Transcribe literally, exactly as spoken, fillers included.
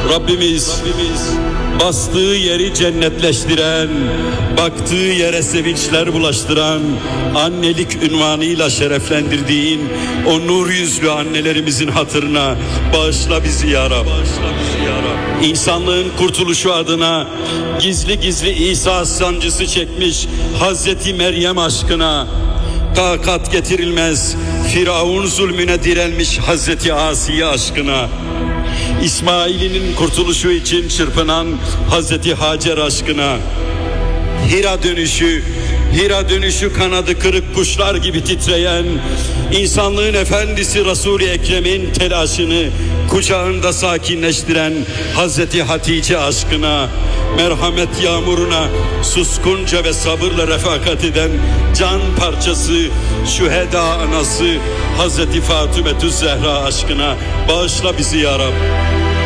Rabbimiz, Rabbimiz bastığı yeri cennetleştiren, baktığı yere sevinçler bulaştıran, annelik ünvanıyla şereflendirdiğin o nur yüzlü annelerimizin hatırına bağışla bizi ya Rab. Bağışla bizi ya Rab. İnsanlığın kurtuluşu adına gizli gizli İsa sancısı çekmiş Hazreti Meryem aşkına, takat getirilmez Firavun zulmüne direnmiş Hazreti Asiye aşkına, İsmail'in kurtuluşu için çırpınan Hazreti Hacer aşkına, Hira dönüşü, Hira dönüşü kanadı kırık kuşlar gibi titreyen insanlığın efendisi Resul-i Ekrem'in telaşını kucağında sakinleştiren Hazreti Hatice aşkına, merhamet yağmuruna suskunca ve sabırla refakat eden can parçası şüheda anası Hazreti Fatımetü Zehra aşkına bağışla bizi ya Rab.